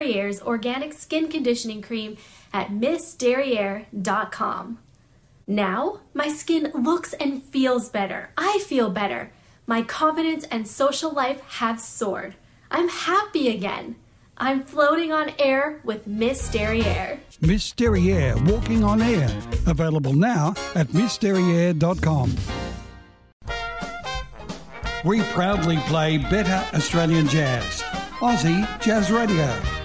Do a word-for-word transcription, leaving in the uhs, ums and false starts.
Derriere's organic skin conditioning cream at miss derriere dot com. Now, my skin looks and feels better. I feel better. My confidence and social life have soared. I'm happy again. I'm floating on air with Miss Derriere. Miss Derriere, walking on air. Available now at miss derriere dot com. We proudly play better Australian jazz. Aussie Jazz Radio.